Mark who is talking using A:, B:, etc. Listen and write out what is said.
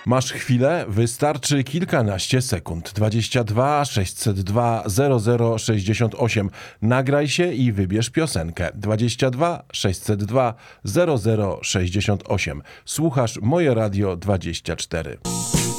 A: Masz chwilę? Wystarczy kilkanaście sekund. 22 602 0068. Nagraj się i wybierz piosenkę. 22 602 0068. Słuchasz Moje Radio 24.